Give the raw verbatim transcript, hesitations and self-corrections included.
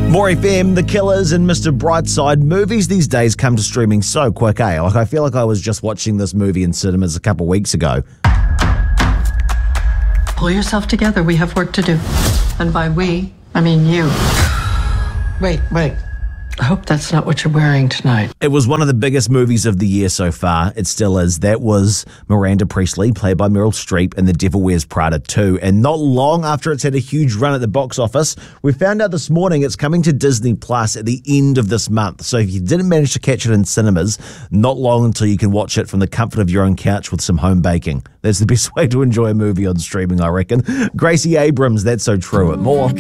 More F M, The Killers and Mister Brightside. Movies these days come to streaming so quick, eh? Like, I feel like I was just watching this movie in cinemas a couple of weeks ago. Pull yourself together. We have work to do. And by we, I mean you. Wait, wait. I hope that's not what you're wearing tonight. It was one of the biggest movies of the year so far. It still is. That was Miranda Priestly, played by Meryl Streep in The Devil Wears Prada two. And not long after it's had a huge run at the box office, we found out this morning it's coming to Disney Plus at the end of this month. So if you didn't manage to catch it in cinemas, not long until you can watch it from the comfort of your own couch with some home baking. That's the best way to enjoy a movie on streaming, I reckon. Gracie Abrams, That's So True. At more.